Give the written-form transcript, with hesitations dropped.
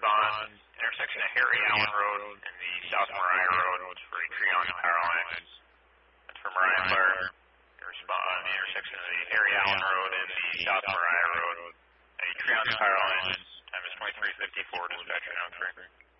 respond, intersection of Harry Allen Road and the South Mariah Road for a tree on the power lines. That's for Mariah Fire. Respond, the intersection of the Harry Allen Road and the South Mariah Road. A tree on the power lines. Time is 23:54, dispatcher now 3.